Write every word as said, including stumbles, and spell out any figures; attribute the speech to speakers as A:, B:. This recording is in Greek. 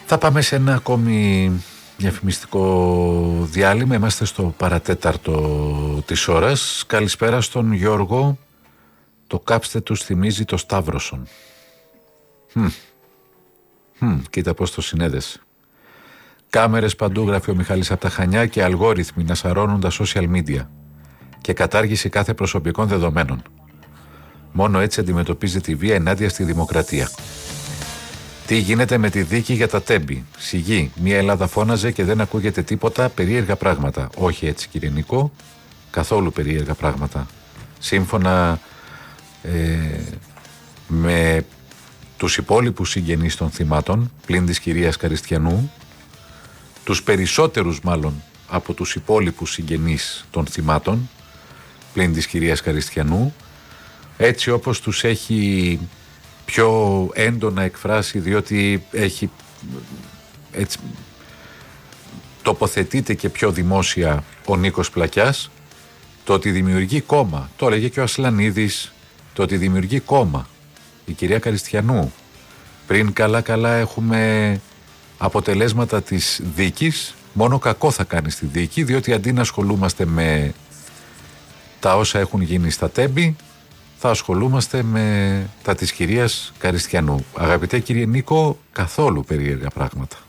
A: Θα πάμε σε ένα ακόμη διαφημιστικό διάλειμμα. Είμαστε στο παρατέταρτο της ώρας. Καλησπέρα στον Γιώργο. Το κάψτε τους θυμίζει το Σταύρωσον. Hm. Hm. Κοίτα πώς το συνέδεσε. Κάμερες παντού, γράφει ο Μιχάλης από τα Χανιά, και αλγόριθμοι να σαρώνουν τα social media και κατάργηση κάθε προσωπικών δεδομένων. Μόνο έτσι αντιμετωπίζει τη βία ενάντια στη δημοκρατία. Τι γίνεται με τη δίκη για τα Τέμπη? Σιγή, μια Ελλάδα φώναζε και δεν ακούγεται τίποτα, περίεργα πράγματα. Όχι έτσι, κύριε Νικό, καθόλου περίεργα πράγματα. Σύμφωνα ε, με τους υπόλοιπους συγγενείς των θυμάτων, πλην της κυρίας Καριστιανού, τους περισσότερους μάλλον από τους υπόλοιπους συγγενείς των θυμάτων, πλην της κυρίας Καριστιανού, έτσι όπως τους έχει πιο έντονα εκφράσει, διότι έχει έτσι, τοποθετείται και πιο δημόσια ο Νίκος Πλακιάς, το ότι δημιουργεί κόμμα, το έλεγε και ο Ασλανίδης, το ότι δημιουργεί κόμμα η κυρία Καριστιανού, πριν καλά καλά έχουμε αποτελέσματα της δίκης, μόνο κακό θα κάνει στη δίκη, διότι αντί να ασχολούμαστε με τα όσα έχουν γίνει στα Τέμπη, θα ασχολούμαστε με τα της κυρίας Καριστιανού. Αγαπητέ κύριε Νίκο, καθόλου περίεργα πράγματα.